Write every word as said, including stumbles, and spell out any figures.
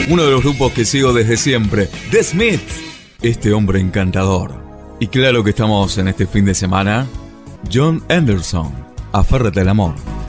Uno de los grupos que sigo desde siempre, The Smiths, este hombre encantador. Y claro que estamos en este fin de semana, John Anderson, Aférrate al amor.